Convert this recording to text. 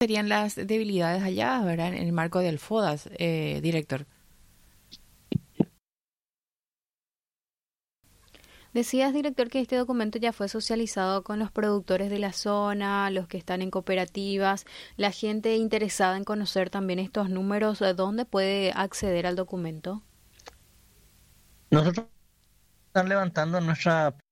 serían las debilidades halladas, ¿verdad? En el marco del FODAS, director. Decías, director, que este documento ya fue socializado con los productores de la zona, los que están en cooperativas, la gente interesada en conocer también estos números. ¿Dónde puede acceder al documento? Nosotros estamos levantando nuestra